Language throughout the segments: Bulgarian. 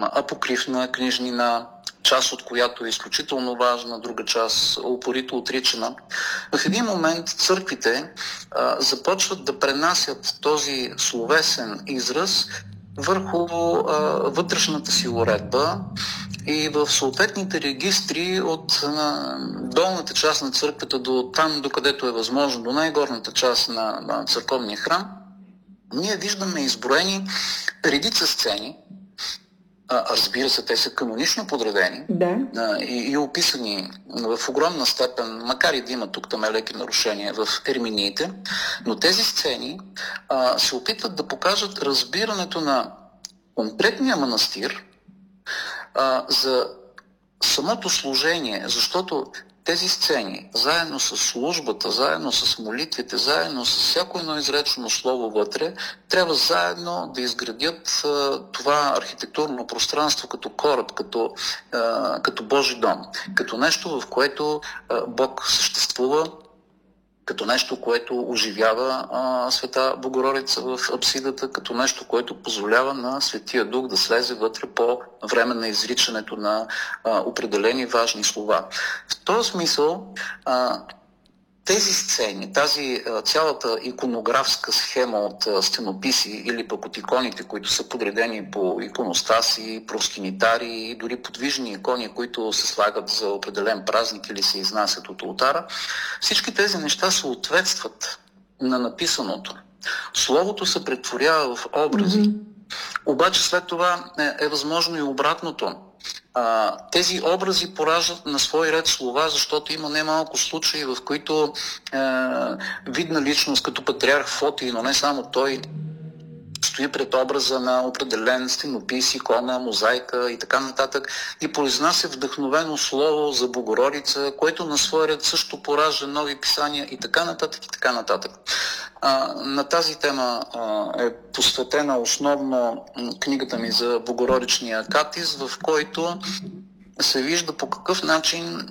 апокрифна книжнина, част от която е изключително важна, друга част упорито отричана. В един момент църквите започват да пренасят този словесен израз върху вътрешната си уредба и в съответните регистри от долната част на църквата до там, докъдето е възможно, до най-горната част на църковния храм, ние виждаме изброени редица сцени. Разбира се, те са канонично подредени и описани в огромна степен, макар и да има тук-там леки нарушения в ерминиите, но тези сцени се опитват да покажат разбирането на конкретния манастир за самото служение, защото тези сцени, заедно с службата, заедно с молитвите, заедно с всяко едно изречено слово вътре, трябва заедно да изградят това архитектурно пространство като кораб, като Божи дом, като нещо, в което Бог съществува, като нещо, което оживява Света Богородица в апсидата, като нещо, което позволява на Светия Дух да слезе вътре по време на изричането на определени важни слова. В този смисъл тези сцени, тази цялата иконографска схема от стенописи или пък от иконите, които са подредени по иконостаси, проскинитари и дори подвижни икони, които се слагат за определен празник или се изнасят от олтара, всички тези неща съответстват на написаното. Словото се претворява в образи. Обаче след това е възможно и обратното. Тези образи пораждат на свой ред слова, защото има немалко случаи, в които видна личност, като патриарх Фотий, но не само той, стои пред образа на определен стенопис, икона, мозайка и така нататък и произнася вдъхновено слово за Богородица, което на свой ред също поражда нови писания и така нататък и така нататък. На тази тема е посветена основно книгата ми за Богородичния катис, в който се вижда по какъв начин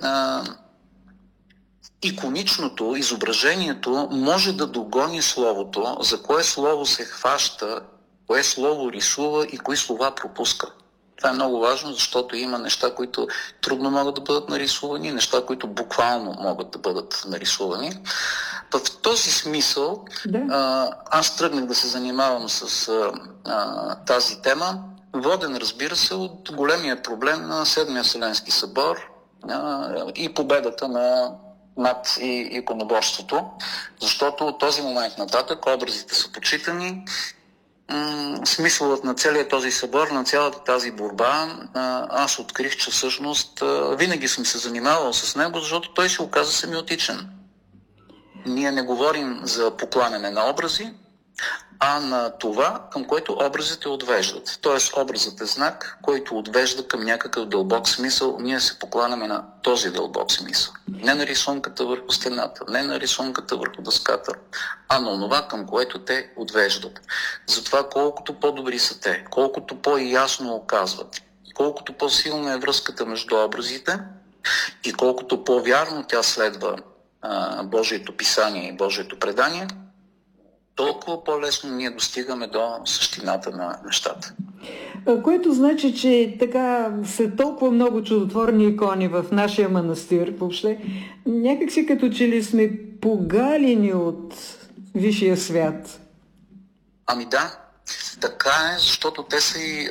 иконичното, изображението може да догони словото, за кое слово се хваща, кое слово рисува и кои слова пропуска. Това е много важно, защото има неща, които трудно могат да бъдат нарисувани, неща, които буквално могат да бъдат нарисувани. В този смисъл аз тръгнах да се занимавам с тази тема, воден, разбира се, от големия проблем на Седмия Вселенски събор и победата над иконоборството, защото от този момент нататък образите са почитани. Смисълът на целият този събор, на цялата тази борба, аз открих, че всъщност винаги съм се занимавал с него, защото той се оказа семиотичен. Ние не говорим за покланяне на образи, а на това, към което образите отвеждат. Тоест образът е знак, който отвежда към някакъв дълбок смисъл. Ние се покланяме на този дълбок смисъл. Не на рисунката върху стената, не на рисунката върху дъската, а на това, към което те отвеждат. Затова колкото по-добри са те, колкото по-ясно оказват, колкото по-силна е връзката между образите и колкото по-вярно тя следва Божието писание и Божието предание, толкова по-лесно ние достигаме до същината на нещата. Което значи, че така са толкова много чудотворни икони в нашия манастир, въобще, някак си като че ли сме погалени от висшия свят. Ами да, така е, защото те са и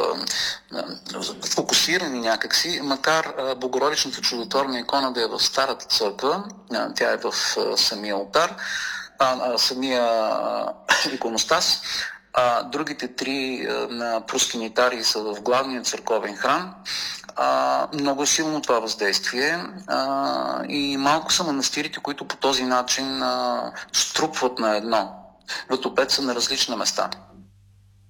фокусирани някакси, макар Богородичната чудотворна икона да е в Старата църква, тя е в самия олтар, самия иконостас, другите три на проскинитарии са в главния църковен храм. Много е силно това въздействие и малко са манастирите, които по този начин струпват на едно. Вътопет са на различни места.